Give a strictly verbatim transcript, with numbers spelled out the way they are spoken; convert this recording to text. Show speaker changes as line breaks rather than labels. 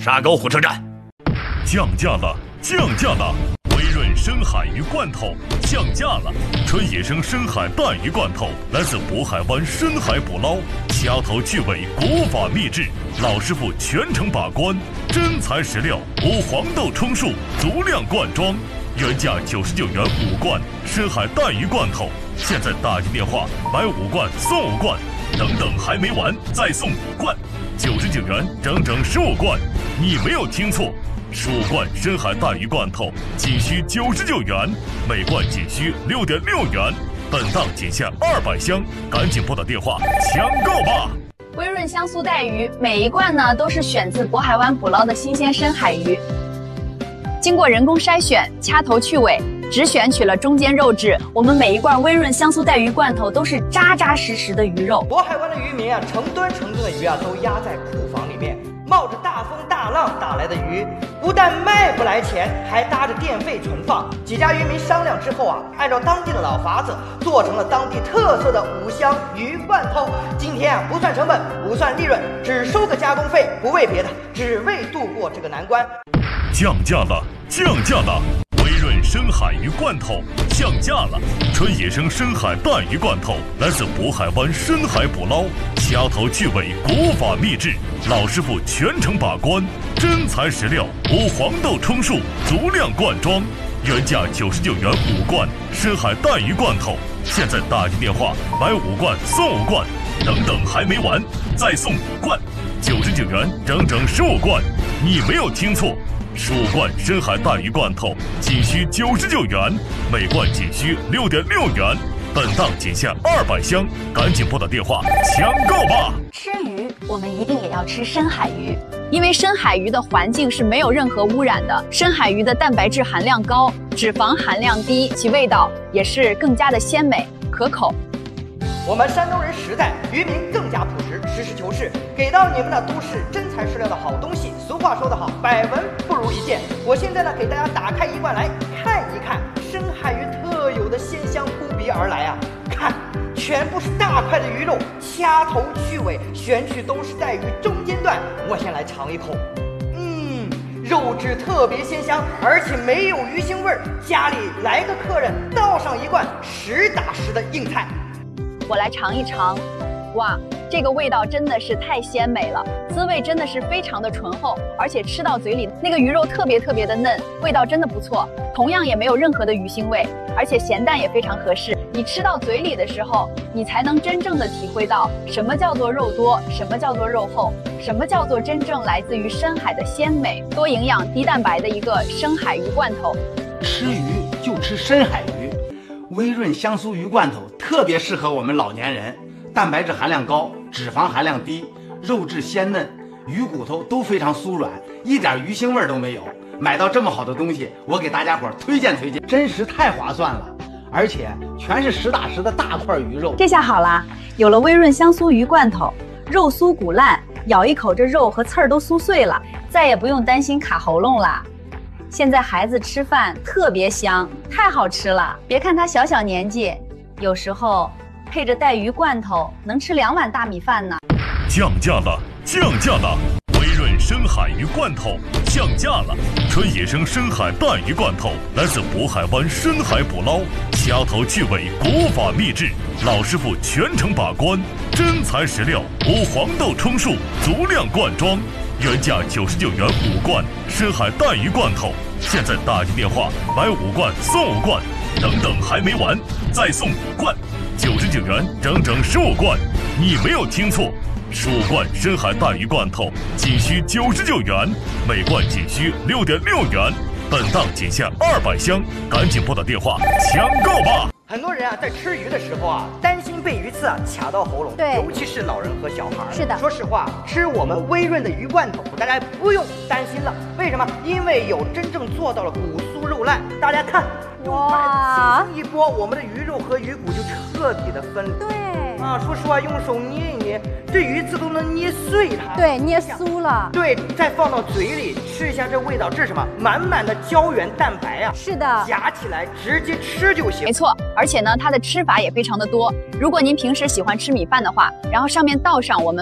沙沟火车站。
降价了，降价了！微润深海鱼罐头降价了，纯野生深海带鱼罐头，来自渤海湾深海捕捞，掐头去尾，国法秘制，老师傅全程把关，真材实料，无黄豆充数，足量灌装，原价九十九元五罐深海带鱼罐头，现在打进电话买五罐送五罐，等等还没完，再送五罐，九十九元整整十五罐，你没有听错。十五罐深海带鱼罐头仅需九十九元，每罐仅需六点六元，本档仅限二百箱，赶紧拨打电话抢购吧！
微润香酥带鱼，每一罐呢都是选自渤海湾捕捞的新鲜深海鱼，经过人工筛选，掐头去尾，只选取了中间肉质。我们每一罐微润香酥带鱼罐头都是扎扎实实的鱼肉。
渤海湾的渔民啊，成吨成吨的鱼啊都压在库房里面，冒着大风大浪打来的鱼，不但卖不来钱，还搭着电费存放。几家渔民商量之后啊，按照当地的老法子，做成了当地特色的五香鱼罐头。今天啊，不算成本，不算利润，只收个加工费，不为别的，只为度过这个难关。
降价了，降价了！微润深海鱼罐头降价了，纯野生深海带鱼罐头，来自渤海湾深海捕捞，掐头去尾，国法秘制，老师傅全程把关，真材实料，无黄豆充数，足量灌装，原价九十九元五罐深海带鱼罐头，现在打进电话买五罐送五罐，等等还没完，再送五罐，九十九元整整十五罐，你没有听错。十五罐深海带鱼罐头仅需九十九元，每罐仅需六点六元，本档仅限二百箱，赶紧拨打电话抢购吧！
吃鱼，我们一定也要吃深海鱼，因为深海鱼的环境是没有任何污染的，深海鱼的蛋白质含量高，脂肪含量低，其味道也是更加的鲜美可口。
我们山东人实在，渔民更加朴实，实事求是，给到你们的都是真材实料的好东西。俗话说得好，百闻不如一见。我现在呢，给大家打开一罐来看一看深海鱼特有的鲜香扑鼻而来啊！看，全部是大块的鱼肉，掐头去尾，选取都是带鱼中间段。我先来尝一口，嗯，肉质特别鲜香，而且没有鱼腥味儿。家里来个客人，倒上一罐实打实的硬菜。
我来尝一尝，哇，这个味道真的是太鲜美了，滋味真的是非常的醇厚，而且吃到嘴里那个鱼肉特别特别的嫩，味道真的不错，同样也没有任何的鱼腥味，而且咸淡也非常合适。你吃到嘴里的时候，你才能真正的体会到什么叫做肉多，什么叫做肉厚，什么叫做真正来自于深海的鲜美、多营养、低蛋白的一个深海鱼罐头。
吃鱼就吃深海鱼。微润香酥鱼罐头特别适合我们老年人，蛋白质含量高，脂肪含量低，肉质鲜嫩，鱼骨头都非常酥软，一点鱼腥味都没有。买到这么好的东西，我给大家伙推荐推荐，真实太划算了，而且全是实打实的大块鱼肉。
这下好啦，有了微润香酥鱼罐头，肉酥骨烂，咬一口这肉和刺儿都酥碎了，再也不用担心卡喉咙啦。现在孩子吃饭特别香，太好吃了。别看他小小年纪，有时候配着带鱼罐头能吃两碗大米饭呢。
降价了，降价了！微润深海鱼罐头降价了，纯野生深海带鱼罐头，来自渤海湾深海捕捞，掐头去尾，国法秘制，老师傅全程把关，真材实料，无黄豆充数，足量灌装。原价九十九元五罐深海带鱼罐头，现在打进电话买五罐送五罐，等等还没完，再送五罐，九十九元整整十五罐，你没有听错，十五罐深海带鱼罐头仅需九十九元，每罐仅需六点六元，本档仅限二百箱，赶紧拨打电话抢购吧！
很多人啊，在吃鱼的时候啊，担心被鱼刺啊卡到喉咙，
对，
尤其是老人和小孩。
是的，
说实话，吃我们微润的鱼罐头，大家不用担心了。为什么？因为有真正做到了骨酥肉烂。大家看，用筷子轻轻一拨，我们的鱼肉和鱼骨就彻底的分离。
对。
啊，说实话，用手捏一捏，这鱼刺都能捏碎它。
对，捏酥了。
对，再放到嘴里吃一下，这味道，这是什么？满满的胶原蛋白啊！
是的，
夹起来直接吃就行。
没错，而且呢，它的吃法也非常的多。如果您平时喜欢吃米饭的话，然后上面倒上我们